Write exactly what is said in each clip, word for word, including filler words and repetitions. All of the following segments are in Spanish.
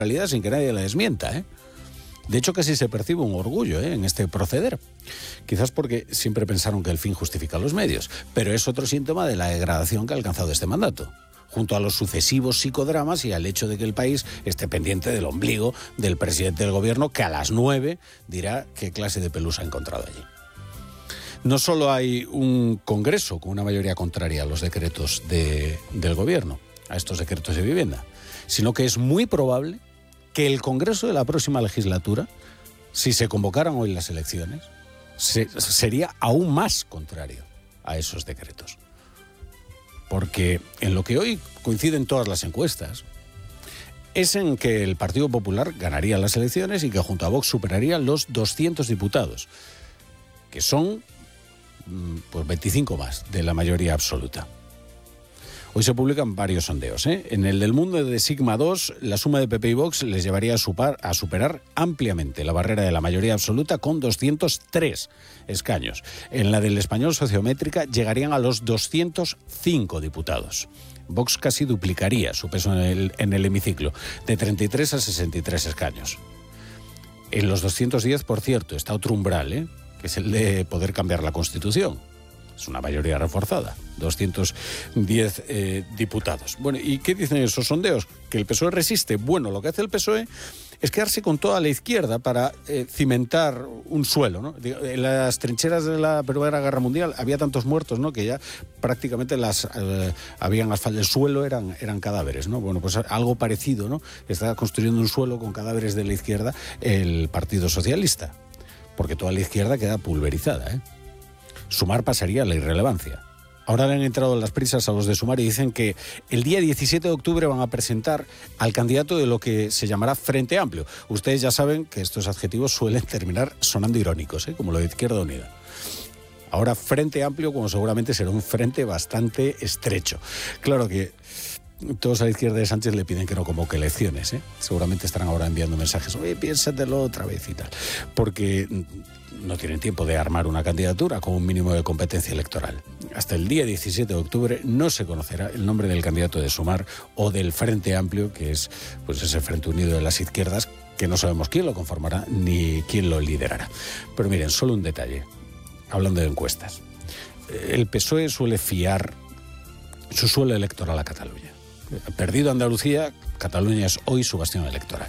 realidad sin que nadie la desmienta, ¿eh? De hecho, casi se percibe un orgullo ¿eh? en este proceder. Quizás porque siempre pensaron que el fin justifica los medios, pero es otro síntoma de la degradación que ha alcanzado este mandato, junto a los sucesivos psicodramas y al hecho de que el país esté pendiente del ombligo del presidente del gobierno, que a las nueve dirá qué clase de pelusa ha encontrado allí. No solo hay un Congreso con una mayoría contraria a los decretos de, del gobierno, a estos decretos de vivienda, sino que es muy probable que el Congreso de la próxima legislatura, si se convocaran hoy las elecciones, se, sería aún más contrario a esos decretos. Porque en lo que hoy coinciden todas las encuestas es en que el Partido Popular ganaría las elecciones y que junto a Vox superaría los doscientos diputados, que son pues veinticinco más de la mayoría absoluta. Hoy se publican varios sondeos, ¿eh? En el del Mundo de Sigma dos, la suma de P P y Vox les llevaría a, supar, a superar ampliamente la barrera de la mayoría absoluta con doscientos tres escaños. En la del Español Sociométrica llegarían a los doscientos cinco diputados. Vox casi duplicaría su peso en el, en el hemiciclo, de treinta y tres a sesenta y tres escaños. En los doscientos diez, por cierto, está otro umbral, ¿eh? Que es el de poder cambiar la Constitución. Es una mayoría reforzada, doscientos diez eh, diputados. Bueno, ¿y qué dicen esos sondeos? ¿Que el P S O E resiste? Bueno, lo que hace el P S O E es quedarse con toda la izquierda para eh, cimentar un suelo, ¿no? En las trincheras de la Primera Guerra Mundial había tantos muertos, ¿no? Que ya prácticamente las eh, habían asfalto, el suelo eran, eran cadáveres, ¿no? Bueno, pues algo parecido, ¿no? Está construyendo un suelo con cadáveres de la izquierda el Partido Socialista, porque toda la izquierda queda pulverizada, ¿eh? Sumar pasaría a la irrelevancia. Ahora le han entrado las prisas a los de Sumar y dicen que el día diecisiete de octubre van a presentar al candidato de lo que se llamará Frente Amplio. Ustedes ya saben que estos adjetivos suelen terminar sonando irónicos, ¿eh? Como lo de Izquierda Unida. Ahora Frente Amplio, como seguramente será un frente bastante estrecho. Claro que todos a la izquierda de Sánchez le piden que no convoque elecciones, ¿eh? Seguramente estarán ahora enviando mensajes, oye, piénsatelo otra vez y tal, porque no tienen tiempo de armar una candidatura con un mínimo de competencia electoral. Hasta el día diecisiete de octubre no se conocerá el nombre del candidato de Sumar o del Frente Amplio, que es pues ese Frente Unido de las izquierdas, que no sabemos quién lo conformará ni quién lo liderará. Pero miren, solo un detalle, hablando de encuestas. El P S O E suele fiar su suelo electoral a Cataluña. Perdido Andalucía, Cataluña es hoy su bastión electoral.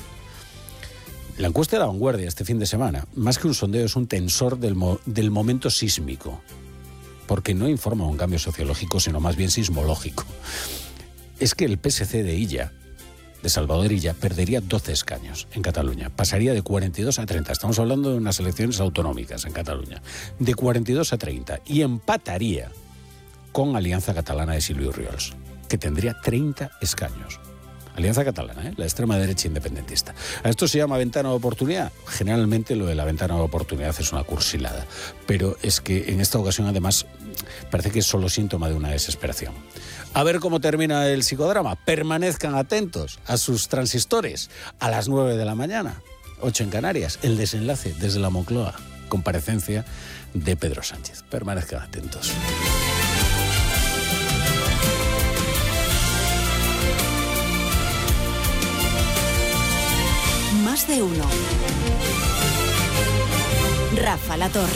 La encuesta de La Vanguardia este fin de semana, más que un sondeo, es un tensor del, mo- del momento sísmico, porque no informa un cambio sociológico, sino más bien sismológico. Es que el P S C de Illa, de Salvador Illa, perdería doce escaños en Cataluña. Pasaría de cuarenta y dos a treinta. Estamos hablando de unas elecciones autonómicas en Cataluña. De cuarenta y dos a treinta. Y empataría con Alianza Catalana de Silvio Riols, que tendría treinta escaños. Alianza Catalana, ¿eh? La extrema derecha independentista. ¿A esto se llama ventana de oportunidad? Generalmente lo de la ventana de oportunidad es una cursilada, pero es que en esta ocasión además parece que es solo síntoma de una desesperación. A ver cómo termina el psicodrama. Permanezcan atentos a sus transistores a las nueve de la mañana, ocho en Canarias, el desenlace desde la Moncloa, comparecencia de Pedro Sánchez. Permanezcan atentos. Más de uno. Rafa La Torre.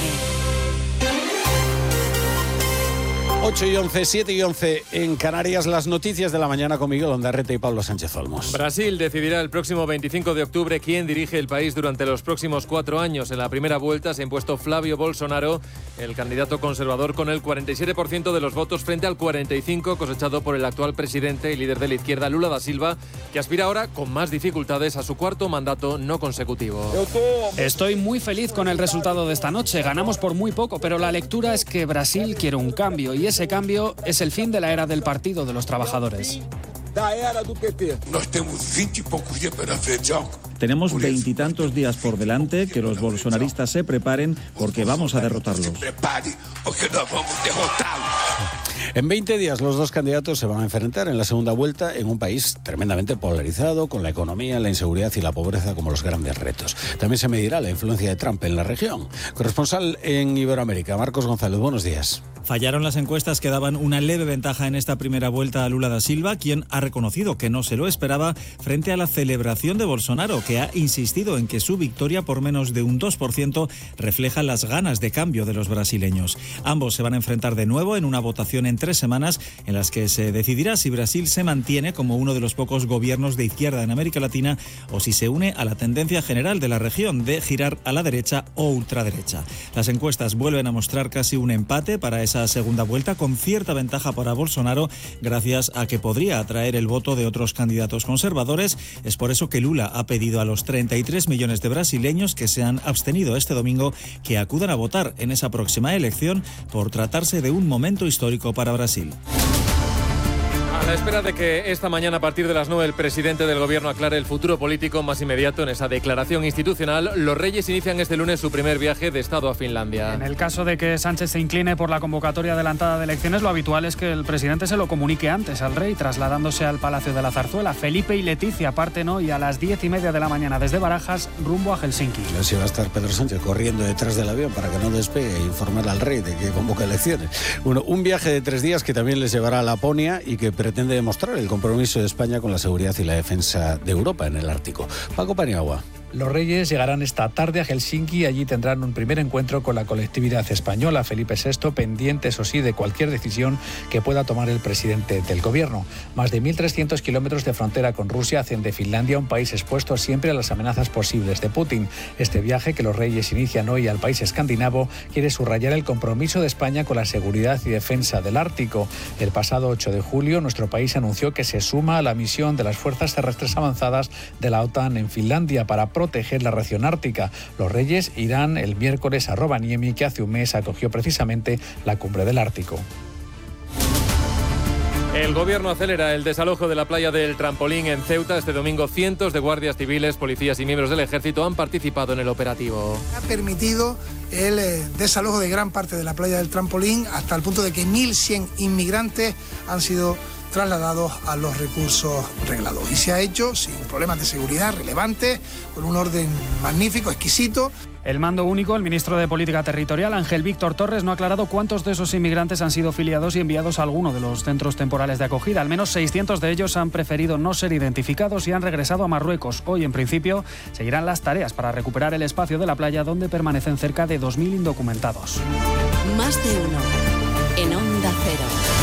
ocho y once, siete y once en Canarias, las noticias de la mañana con Miguel Ondarreta y Pablo Sánchez Olmos. Brasil decidirá el próximo veinticinco de octubre quién dirige el país durante los próximos cuatro años. En la primera vuelta se ha impuesto Flavio Bolsonaro, el candidato conservador, con el cuarenta y siete por ciento de los votos frente al cuarenta y cinco por ciento cosechado por el actual presidente y líder de la izquierda, Lula da Silva, que aspira ahora con más dificultades a su cuarto mandato no consecutivo. Estoy muy feliz con el resultado de esta noche. Ganamos por muy poco, pero la lectura es que Brasil quiere un cambio y ese cambio es el fin de la era del Partido de los Trabajadores. Tenemos veintitantos días por delante, que los bolsonaristas se preparen porque vamos a derrotarlos. En veinte días los dos candidatos se van a enfrentar en la segunda vuelta en un país tremendamente polarizado, con la economía, la inseguridad y la pobreza como los grandes retos. También se medirá la influencia de Trump en la región. Corresponsal en Iberoamérica, Marcos González, buenos días. Fallaron las encuestas que daban una leve ventaja en esta primera vuelta a Lula da Silva, quien ha reconocido que no se lo esperaba frente a la celebración de Bolsonaro, que ha insistido en que su victoria por menos de un dos por ciento refleja las ganas de cambio de los brasileños. Ambos se van a enfrentar de nuevo en una votación en tres semanas en las que se decidirá si Brasil se mantiene como uno de los pocos gobiernos de izquierda en América Latina o si se une a la tendencia general de la región de girar a la derecha o ultraderecha. Las encuestas vuelven a mostrar casi un empate para esa segunda vuelta, con cierta ventaja para Bolsonaro gracias a que podría atraer el voto de otros candidatos conservadores. Es por eso que Lula ha pedido a los treinta y tres millones de brasileños que se han abstenido este domingo que acudan a votar en esa próxima elección por tratarse de un momento histórico para Brasil. A la espera de que esta mañana a partir de las nueve el presidente del gobierno aclare el futuro político más inmediato en esa declaración institucional, los Reyes inician este lunes su primer viaje de Estado a Finlandia. En el caso de que Sánchez se incline por la convocatoria adelantada de elecciones, lo habitual es que el presidente se lo comunique antes al rey, trasladándose al Palacio de la Zarzuela. Felipe y Leticia parten hoy a las diez y media de la mañana desde Barajas rumbo a Helsinki. Así va a estar Pedro Sánchez corriendo detrás del avión para que no despegue e informar al rey de que convoca elecciones. Bueno, un viaje de tres días que también les llevará a Laponia y que pretende demostrar el compromiso de España con la seguridad y la defensa de Europa en el Ártico. Paco Paniagua. Los Reyes llegarán esta tarde a Helsinki y allí tendrán un primer encuentro con la colectividad española. Felipe sexto, pendiente, eso sí, de cualquier decisión que pueda tomar el presidente del gobierno. Más de mil trescientos kilómetros de frontera con Rusia hacen de Finlandia un país expuesto siempre a las amenazas posibles de Putin. Este viaje que los Reyes inician hoy al país escandinavo quiere subrayar el compromiso de España con la seguridad y defensa del Ártico. El pasado ocho de julio, nuestro país anunció que se suma a la misión de las fuerzas terrestres avanzadas de la OTAN en Finlandia para proteger la región ártica. Los Reyes irán el miércoles a Rovaniemi, que hace un mes acogió precisamente la cumbre del Ártico. El gobierno acelera el desalojo de la playa del Trampolín en Ceuta. Este domingo cientos de guardias civiles, policías y miembros del ejército han participado en el operativo. Ha permitido el eh, desalojo de gran parte de la playa del Trampolín hasta el punto de que mil cien inmigrantes han sido trasladados a los recursos reglados. Y se ha hecho sin problemas de seguridad relevantes, con un orden magnífico, exquisito. El mando único, el ministro de Política Territorial, Ángel Víctor Torres, no ha aclarado cuántos de esos inmigrantes han sido filiados y enviados a alguno de los centros temporales de acogida. Al menos seiscientos de ellos han preferido no ser identificados y han regresado a Marruecos. Hoy, en principio, seguirán las tareas para recuperar el espacio de la playa donde permanecen cerca de dos mil indocumentados. Más de uno en Onda Cero.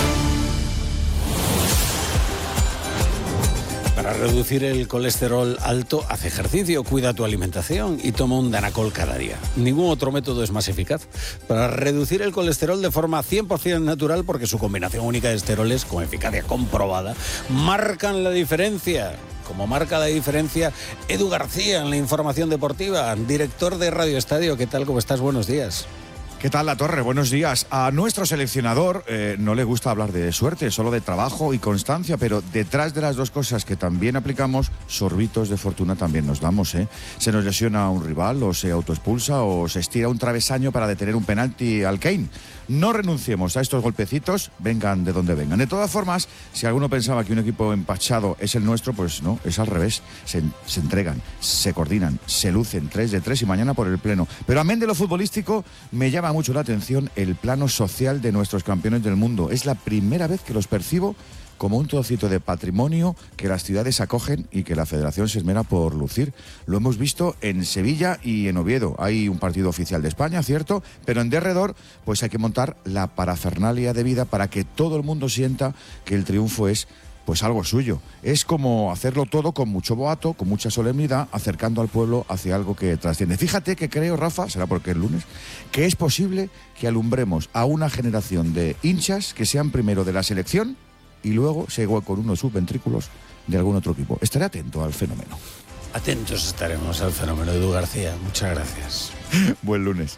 Para reducir el colesterol alto, haz ejercicio, cuida tu alimentación y toma un Danacol cada día. Ningún otro método es más eficaz para reducir el colesterol de forma cien por ciento natural, porque su combinación única de esteroles con eficacia comprobada marcan la diferencia. Como marca la diferencia Edu García en la información deportiva, director de Radio Estadio. ¿Qué tal? ¿Cómo estás? Buenos días. ¿Qué tal, La Torre? Buenos días. A nuestro seleccionador eh, no le gusta hablar de suerte, solo de trabajo y constancia, pero detrás de las dos cosas que también aplicamos, sorbitos de fortuna también nos damos, ¿eh? Se nos lesiona un rival, o se autoexpulsa, o se estira un travesaño para detener un penalti al Kane. No renunciemos a estos golpecitos, vengan de donde vengan. De todas formas, si alguno pensaba que un equipo empachado es el nuestro, pues no, es al revés. Se, se entregan, se coordinan, se lucen tres de tres y mañana por el pleno. Pero amén de lo futbolístico, me llama mucho la atención el plano social de nuestros campeones del mundo. Es la primera vez que los percibo como un trocito de patrimonio que las ciudades acogen y que la Federación se esmera por lucir. Lo hemos visto en Sevilla y en Oviedo. Hay un partido oficial de España, cierto, pero en derredor pues hay que montar la parafernalia debida para que todo el mundo sienta que el triunfo es pues algo suyo. Es como hacerlo todo con mucho boato, con mucha solemnidad, acercando al pueblo hacia algo que trasciende. Fíjate que creo, Rafa, será porque es lunes, que es posible que alumbremos a una generación de hinchas que sean primero de la selección y luego se igual con unos subventrículos de algún otro equipo. Estaré atento al fenómeno. Atentos estaremos al fenómeno, Edu García. Muchas gracias. Buen lunes.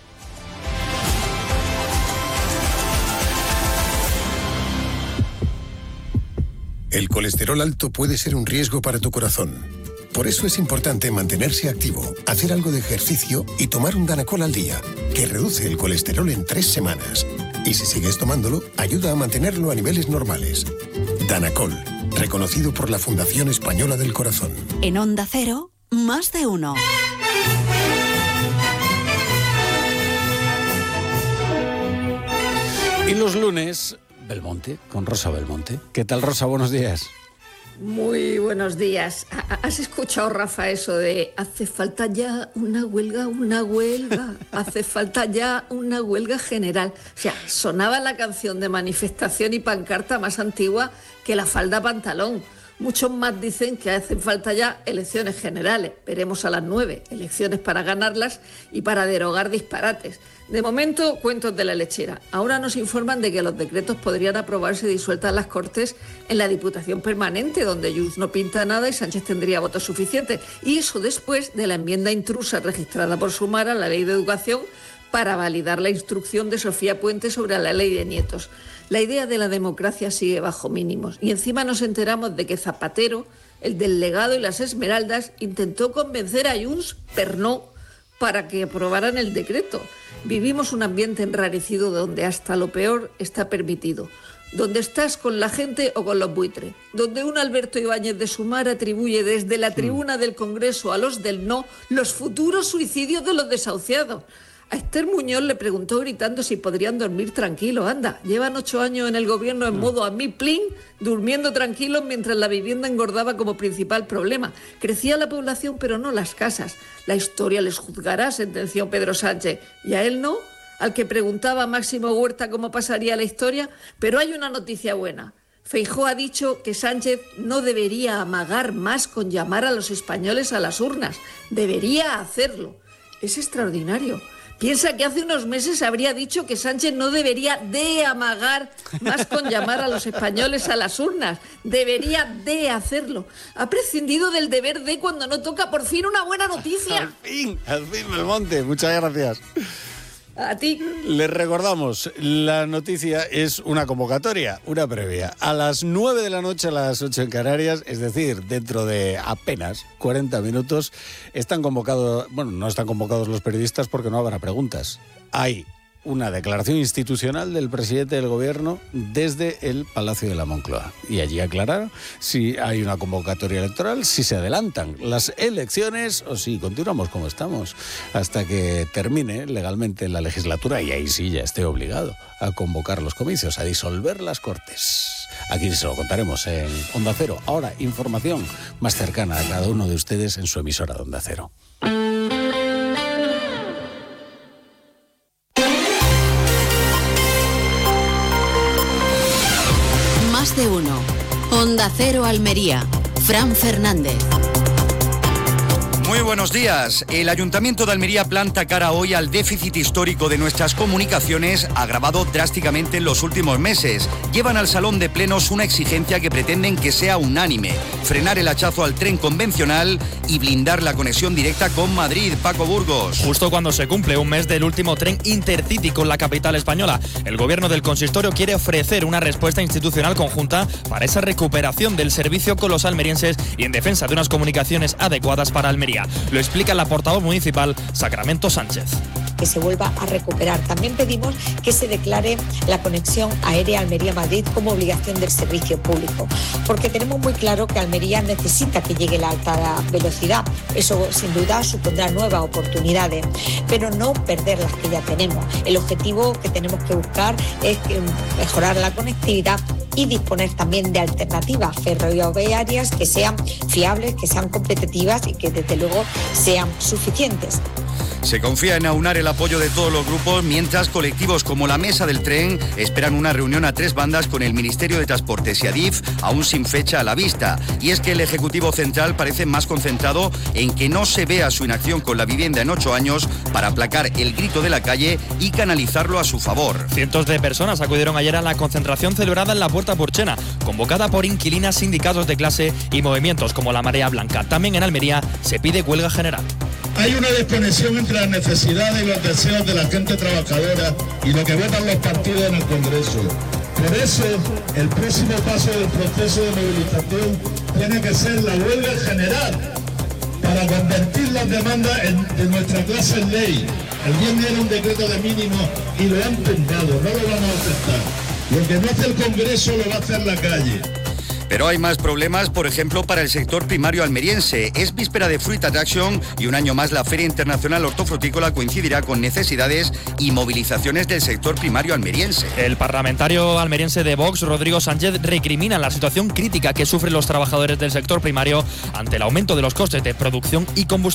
El colesterol alto puede ser un riesgo para tu corazón. Por eso es importante mantenerse activo, hacer algo de ejercicio y tomar un Danacol al día, que reduce el colesterol en tres semanas. Y si sigues tomándolo, ayuda a mantenerlo a niveles normales. Danacol, reconocido por la Fundación Española del Corazón. En Onda Cero, más de uno. Y los lunes, Belmonte, con Rosa Belmonte. ¿Qué tal, Rosa? Buenos días. Muy buenos días. ¿Has escuchado, Rafa, eso de hace falta ya una huelga, una huelga? Hace falta ya una huelga general. O sea, sonaba la canción de manifestación y pancarta más antigua que la falda pantalón. Muchos más dicen que hacen falta ya elecciones generales. Veremos a las nueve. Elecciones para ganarlas y para derogar disparates. De momento, cuentos de la lechera. Ahora nos informan de que los decretos podrían aprobarse disueltas las Cortes en la Diputación Permanente, donde Junts no pinta nada y Sánchez tendría votos suficientes. Y eso después de la enmienda intrusa registrada por Sumar a la Ley de Educación para validar la instrucción de Sofía Puente sobre la Ley de Nietos. La idea de la democracia sigue bajo mínimos. Y encima nos enteramos de que Zapatero, el del legado y las esmeraldas, intentó convencer a Junts, pero no, para que aprobaran el decreto. Vivimos un ambiente enrarecido donde hasta lo peor está permitido. Donde estás con la gente o con los buitres. Donde un Alberto Ibáñez de Sumar atribuye desde la tribuna del Congreso a los del no los futuros suicidios de los desahuciados. A Esther Muñoz le preguntó gritando si podrían dormir tranquilos. Anda, llevan ocho años en el gobierno en modo a mí plin, durmiendo tranquilos mientras la vivienda engordaba como principal problema. Crecía la población, pero no las casas. La historia les juzgará, sentenció Pedro Sánchez. ¿Y a él no? Al que preguntaba a Máximo Huerta cómo pasaría la historia. Pero hay una noticia buena. Feijóo ha dicho que Sánchez no debería amagar más con llamar a los españoles a las urnas. Debería hacerlo. Es extraordinario. Piensa que hace unos meses habría dicho que Sánchez no debería de amagar más con llamar a los españoles a las urnas. Debería de hacerlo. Ha prescindido del deber de cuando no toca por fin una buena noticia. Al fin, al fin, Belmonte. Muchas gracias. A ti. Les recordamos, la noticia es una convocatoria, una previa. A las nueve de la noche, a las ocho en Canarias, es decir, dentro de apenas cuarenta minutos, están convocados, bueno, no están convocados los periodistas porque no habrá preguntas. Hay una declaración institucional del presidente del gobierno desde el Palacio de la Moncloa. Y allí aclarar si hay una convocatoria electoral, si se adelantan las elecciones o si continuamos como estamos hasta que termine legalmente la legislatura y ahí sí ya esté obligado a convocar los comicios, a disolver las Cortes. Aquí se lo contaremos en Onda Cero. Ahora, información más cercana a cada uno de ustedes en su emisora de Onda Cero. Más de uno. Onda Cero Almería. Fran Fernández. Muy buenos días. El Ayuntamiento de Almería planta cara hoy al déficit histórico de nuestras comunicaciones, agravado drásticamente en los últimos meses. Llevan al Salón de Plenos una exigencia que pretenden que sea unánime: frenar el hachazo al tren convencional y blindar la conexión directa con Madrid. Paco Burgos. Justo cuando se cumple un mes del último tren Intercity con la capital española, el gobierno del consistorio quiere ofrecer una respuesta institucional conjunta para esa recuperación del servicio con los almerienses y en defensa de unas comunicaciones adecuadas para Almería. Lo explica la portavoz municipal, Sacramento Sánchez. Que se vuelva a recuperar. También pedimos que se declare la conexión aérea Almería-Madrid como obligación del servicio público, porque tenemos muy claro que Almería necesita que llegue la alta velocidad. Eso sin duda supondrá nuevas oportunidades, pero no perder las que ya tenemos. El objetivo que tenemos que buscar es mejorar la conectividad y disponer también de alternativas ferroviarias que sean fiables, que sean competitivas y que desde luego sean suficientes. Se confía en aunar el apoyo de todos los grupos, mientras colectivos como la Mesa del Tren esperan una reunión a tres bandas con el Ministerio de Transportes y Adif, aún sin fecha a la vista. Y es que el Ejecutivo Central parece más concentrado en que no se vea su inacción con la vivienda en ocho años para aplacar el grito de la calle y canalizarlo a su favor. Cientos de personas acudieron ayer a la concentración celebrada en la Puerta Porchena, convocada por inquilinas, sindicatos de clase y movimientos como la Marea Blanca. También en Almería se pide huelga general. Hay una desconexión entre las necesidades y los deseos de la gente trabajadora y lo que votan los partidos en el Congreso. Por eso, el próximo paso del proceso de movilización tiene que ser la huelga general, para convertir las demandas en, de nuestra clase en ley. El viernes era un decreto de mínimo y lo han tumbado, no lo vamos a aceptar. Lo que no hace el Congreso lo va a hacer la calle. Pero hay más problemas, por ejemplo, para el sector primario almeriense. Es víspera de Fruit Attraction y un año más la Feria Internacional Hortofrutícola coincidirá con necesidades y movilizaciones del sector primario almeriense. El parlamentario almeriense de Vox, Rodrigo Sánchez, recrimina la situación crítica que sufren los trabajadores del sector primario ante el aumento de los costes de producción y combustible.